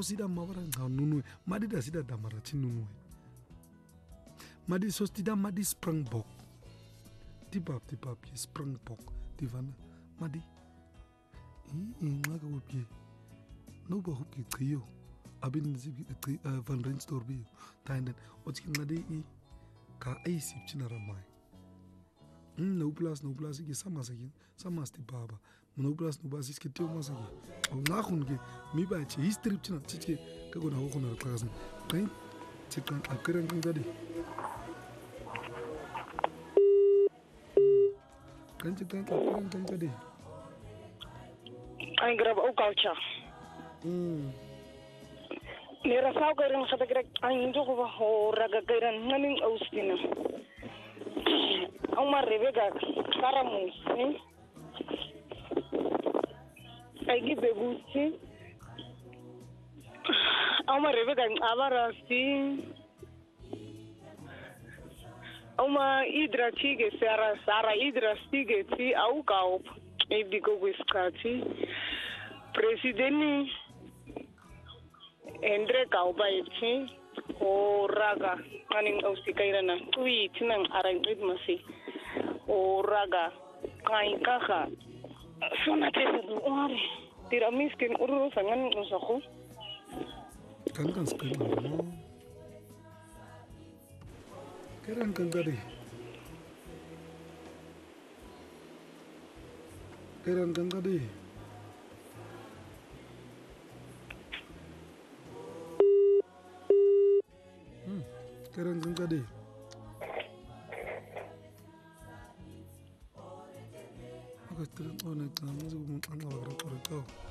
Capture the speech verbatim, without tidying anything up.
o sida mabara nga nunwe madi da sida damara chi nunwe madi sostida madi springbok tipap tipap ye springbok divana madi i ngaka wopye no ba hopye qiyo abin zibi qi van Renstorp bio tainden otski ngadi i ka aisip chinara mai no plus no plus ke sama sake sama sti baba no plus no basis ke teo masake o ngakhun ke mi ba che history china tike ka gona ho khona qasa qin tsikan akran ngadi kan tsikan akran ngadi ai grab o culture mm nera sao kairan khata kira ai ndo ko ho raga kairan namin austina Omar Rebecca Karamus, eh? I give a boost. Omar Rebecca Avarasti. Oma Idra Tige Sarah Sarah Idra Stige Ti Aukau, Ebiko Wiskati, President Andre Kaubaiti, O Raga, running Ostikairana, tweet and Arangridmasi. O raga kai kaka sona tesa duare tira miskin uru sangan usaku kan kan sekali no keran kan gadi keran kan gadi hmm keran kan gadi Terus, oh, nanti kamu juga mau angkat orang orang kau.